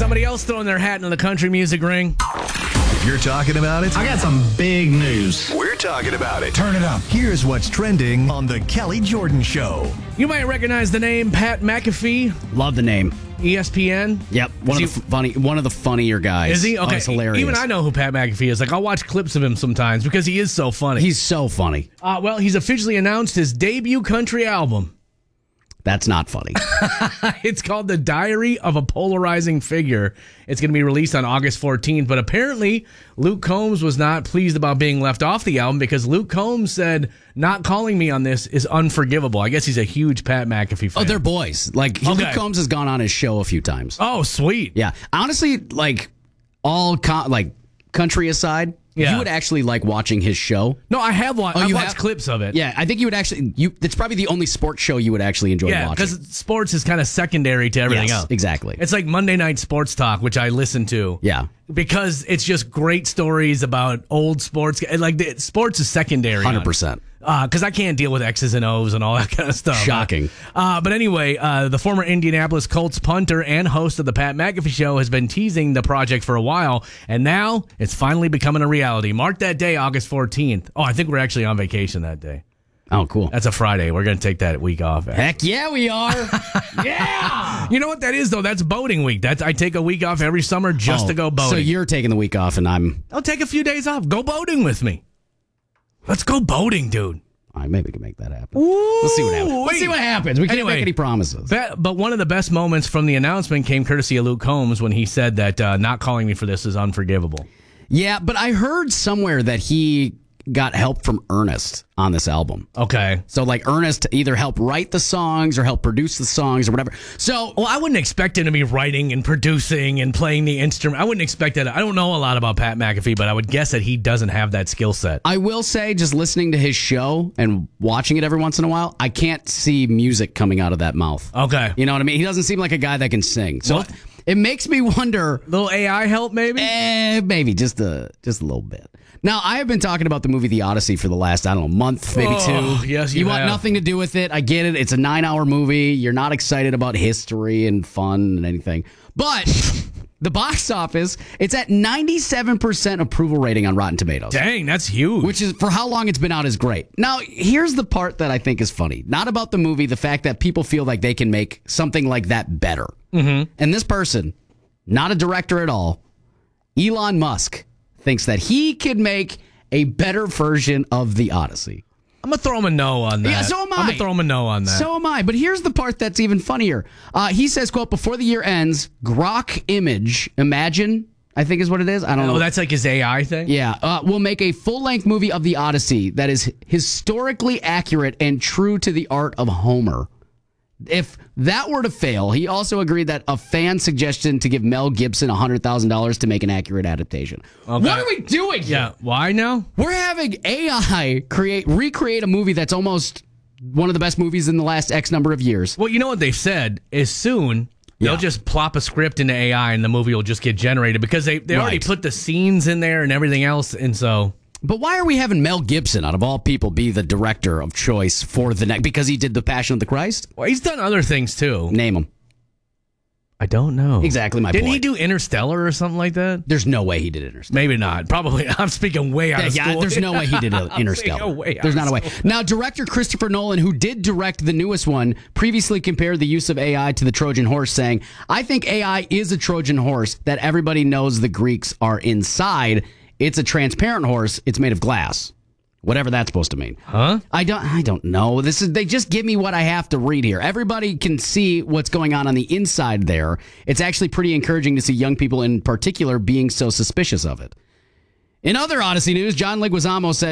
Somebody else throwing their hat in the country music ring. If you're talking about it, I got some big news. we're talking about it. Turn it up. Here's what's trending on The Kelly Jordan Show. You might recognize the name Pat McAfee, Love the name. ESPN. Yep, one of the funnier guys. Is he? Okay, it's hilarious. Even I know who Pat McAfee is. Like, I'll watch clips of him sometimes because he is so funny. He's so funny. Well, he's officially announced his debut country album. That's not funny. It's called The Diary of a Polarizing Figure. It's going to be released on August 14th, but apparently Luke Combs was not pleased about being left off the album because Luke Combs said, not calling me on this is unforgivable. I guess he's a huge Pat McAfee fan. Oh, they're boys. Like, Luke Combs has gone on his show a few times. Oh, sweet. Yeah. Honestly, like, country aside, Yeah. you would actually like watching his show. No, I have watched. I've you watched have? clips of it. Yeah, I think you would actually. It's probably the only sports show you would actually enjoy Yeah, watching. because sports is kind of secondary to everything Yes, else. exactly. It's like Monday Night Sports Talk, which I listen to. Yeah. Because it's just great stories about old sports. Like, sports is secondary. 100%. Because I can't deal with X's and O's and all that kind of stuff. Shocking. But anyway, the former Indianapolis Colts punter and host of the Pat McAfee Show has been teasing the project for a while, and now it's finally becoming a reality. Mark that day, August 14th. Oh, I think we're actually on vacation that day. Oh, cool. That's a Friday. We're going to take that week off. Heck yeah, we are. Yeah. You know what that is, though? That's boating week. I take a week off every summer just to go boating. So you're taking the week off, and I'll take a few days off. Go boating with me. Let's go boating, dude. Maybe we can make that happen. We'll see what happens. Let's see what happens. We can't make any promises. But one of the best moments from the announcement came courtesy of Luke Combs when he said that not calling me for this is unforgivable. Yeah, but I heard somewhere that he got help from Ernest on this album. Okay. So, like, Ernest either helped write the songs or help produce the songs or whatever. So, well, I wouldn't expect him to be writing and producing and playing the instrument. I wouldn't expect that. I don't know a lot about Pat McAfee, but I would guess that he doesn't have that skill set. I will say, just listening to his show and watching it every once in a while, I can't see music coming out of that mouth. Okay. You know what I mean? He doesn't seem like a guy that can sing. So, it makes me wonder. Little AI help, maybe? Maybe, just a little bit. Now, I have been talking about the movie The Odyssey for the last, month, maybe two. Yes, you have. want nothing to do with it. I get it. It's a 9-hour movie. You're not excited about history and fun and anything. But the box office, it's at 97% approval rating on Rotten Tomatoes. Dang, that's huge. Which is, for how long it's been out, is great. Now, here's the part that I think is funny. Not about the movie, the fact that people feel like they can make something like that better. Mm-hmm. And this person, not a director at all, Elon Musk, thinks that he could make a better version of The Odyssey. I'm going to throw him a no on that. Yeah, so am I. I'm going to throw him a no on that. So am I. But here's the part that's even funnier. He says, quote, before the year ends, Grok Imagine, I think is what it is. I don't know. Oh, that's like his AI thing? Yeah. We'll make a full-length movie of The Odyssey that is historically accurate and true to the art of Homer. If that were to fail, he also agreed that a fan suggestion to give Mel Gibson $100,000 to make an accurate adaptation. Okay. What are we doing here? Yeah, why now? We're having AI recreate a movie that's almost one of the best movies in the last X number of years. Well, you know what they've said is soon they'll just plop a script into AI and the movie will just get generated because they already put the scenes in there and everything else, and so... But why are we having Mel Gibson, out of all people, be the director of choice for the next? Because he did The Passion of the Christ? Well, he's done other things, too. Name him. I don't know. Exactly my point. Didn't he do Interstellar or something like that? There's no way he did Interstellar. Maybe not. Probably. I'm speaking way out of school. Yeah, there's no way he did Interstellar. There's not a way. Now, director Christopher Nolan, who did direct the newest one, previously compared the use of AI to the Trojan horse, saying, I think AI is a Trojan horse that everybody knows the Greeks are inside. It's a transparent horse. It's made of glass. Whatever that's supposed to mean. Huh? I don't know. They just give me what I have to read here. Everybody can see what's going on the inside there. It's actually pretty encouraging to see young people in particular being so suspicious of it. In other Odyssey news, John Leguizamo said